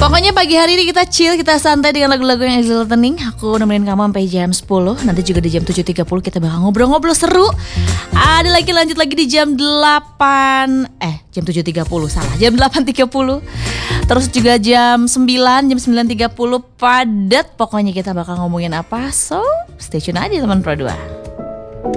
Pokoknya pagi hari ini kita chill, kita santai dengan lagu-lagu yang easy listening. Aku nemenin kamu sampai jam 10. Nanti juga di jam 7.30 kita bakal ngobrol-ngobrol seru. Ada lagi lanjut lagi di jam 8, jam 7.30 salah, jam 8.30. Terus juga jam 9, jam 9.30 padat. Pokoknya kita bakal ngomongin apa. So, stay tune aja teman Pro 2.